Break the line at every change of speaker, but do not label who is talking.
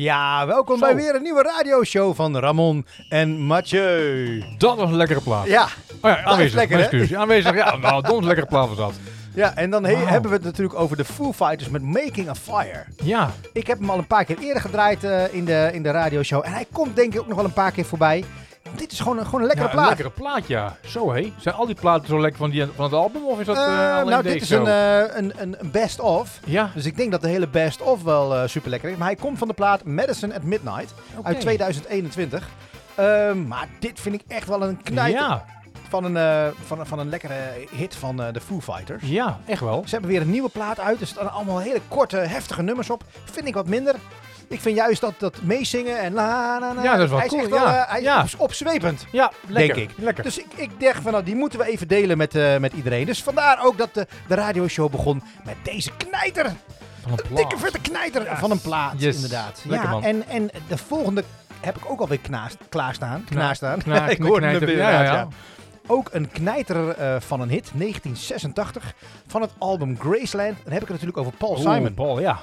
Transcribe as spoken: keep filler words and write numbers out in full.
Ja, welkom
Zo.
bij weer een nieuwe radioshow van Ramon en Mathieu.
Dat was een lekkere plaat.
Ja,
Oh ja, aanwezig.
lekker, hè?
Excuus. Aanwezig, ja. Nou, dat was een lekkere plaat was dat.
ja en dan he-
Wauw.
hebben we het natuurlijk over de Foo Fighters met Making a Fire.
Ja.
Ik heb hem al een paar keer eerder gedraaid uh, in, de, in de radioshow. En hij komt denk ik ook nog wel een paar keer voorbij. Dit is gewoon een, gewoon een lekkere
Ja,
plaat.
Een lekkere plaat, ja. Zo, hé. Zijn al die platen zo lekker van, die, van het album, of is dat uh,
Uh,
alleen
nou,
deze
dit is
zo?
een, uh, een, een, een best-of.
Ja.
Dus ik denk dat de hele best-of wel uh, super lekker is. Maar hij komt van de plaat Medicine at Midnight
Okay.
uit tweeduizend eenentwintig. Uh, maar dit vind ik echt wel een knijter
Ja.
van, een, uh, van, van een lekkere hit van uh, de Foo Fighters.
Ja, echt wel.
Ze hebben weer een nieuwe plaat uit. Er staan allemaal hele korte, heftige nummers op. Vind ik wat minder. Ik vind juist dat, dat meezingen en la la la.
Ja, dat is wel
hij
cool,
Is echt
ja.
wel, uh, hij is
Ja.
op- opzwepend.
Ja, lekker.
Denk ik.
Lekker.
Dus ik, ik dacht van nou, die moeten we even delen met, uh, met iedereen. Dus vandaar ook dat de, de radioshow begon met deze knijter.
Van een
Een
plaat.
dikke vette knijter
Yes.
van een plaat,
Yes.
inderdaad.
Lekker,
ja,
man.
En, en de volgende heb ik ook alweer knaast, klaarstaan. Knaarstaan.
Kna-
ik hoorde hem
knijter.
inderdaad,
Ja, ja,
ja. Ook een knijter uh, van een hit, negentien zesentachtig, van het album Graceland. Dan heb ik het natuurlijk over Paul
Oeh,
Simon.
Paul, ja.